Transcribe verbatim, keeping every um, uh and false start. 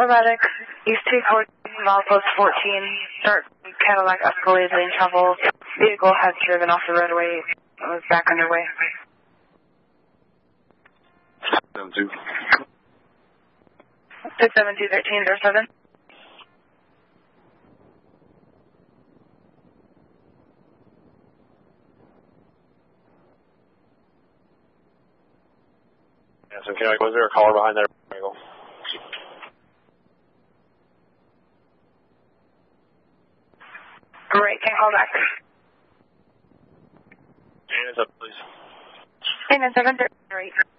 Automatic, East two fourteen, milepost fourteen, start Cadillac Escalade lane travel. Vehicle has driven off the roadway and was back underway. seven two. six seven two one three zero seven. Yeah, so can I, was there a caller behind that angle? Great, can I call back? Hands up, please. Hey, nine seven three.